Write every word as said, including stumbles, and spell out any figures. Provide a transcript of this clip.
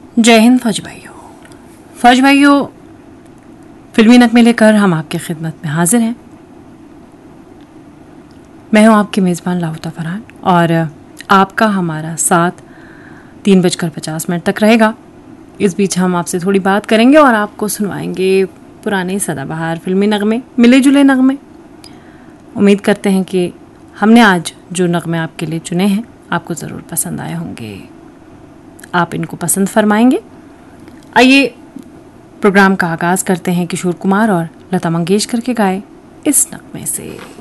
जय हिंद फौजी भाइयों। फौजी भाइयों, फिल्मी नगमे लेकर हम आपकी खिदमत में हाजिर हैं। मैं हूं आपकी मेज़बान लाहुता फरहान और आपका हमारा साथ तीन बजकर पचास मिनट तक रहेगा। इस बीच हम आपसे थोड़ी बात करेंगे और आपको सुनवाएंगे पुराने सदाबहार फिल्मी नगमे, मिले जुले नगमे। उम्मीद करते हैं कि हमने आज जो नगमे आपके लिए चुने हैं आपको ज़रूर पसंद आए होंगे, आप इनको पसंद फरमाएंगे। आइए प्रोग्राम का आगाज़ करते हैं किशोर कुमार और लता मंगेशकर के गाए इस नगमे से।